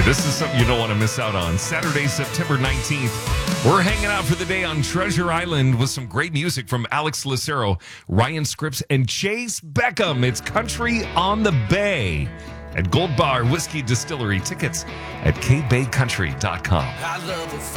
This is something you don't want to miss out on. Saturday, September 19th. We're hanging out for the day on Treasure Island with some great music from Alex Lucero, Ryan Scripps, and Chase Beckham. It's Country on the Bay at Gold Bar Whiskey Distillery. Tickets at kbaycountry.com.